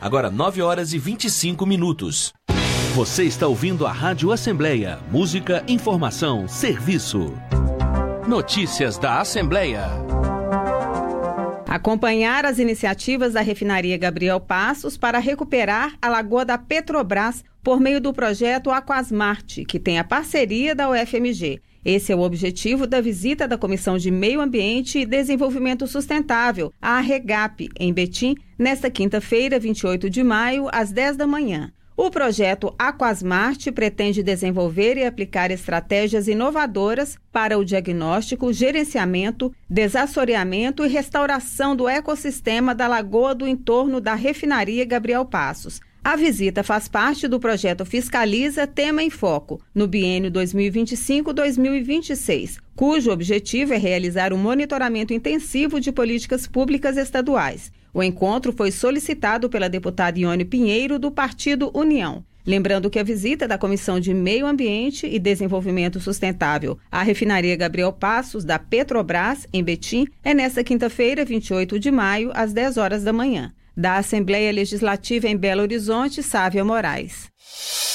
Agora 9h25. Você está ouvindo a Rádio Assembleia. Música, informação, serviço. Notícias da Assembleia. Acompanhar as iniciativas da refinaria Gabriel Passos para recuperar a lagoa da Petrobras por meio do projeto Aquasmart, que tem a parceria da UFMG. Esse é o objetivo da visita da Comissão de Meio Ambiente e Desenvolvimento Sustentável, a REGAP, em Betim, nesta quinta-feira, 28 de maio, às 10 da manhã. O projeto Aquasmart pretende desenvolver e aplicar estratégias inovadoras para o diagnóstico, gerenciamento, desassoreamento e restauração do ecossistema da lagoa do entorno da refinaria Gabriel Passos. A visita faz parte do projeto Fiscaliza Tema em Foco, no biênio 2025-2026, cujo objetivo é realizar um monitoramento intensivo de políticas públicas estaduais. O encontro foi solicitado pela deputada Ione Pinheiro, do Partido União. Lembrando que a visita da Comissão de Meio Ambiente e Desenvolvimento Sustentável à refinaria Gabriel Passos, da Petrobras, em Betim, é nesta quinta-feira, 28 de maio, às 10 horas da manhã. Da Assembleia Legislativa em Belo Horizonte, Sávia Moraes.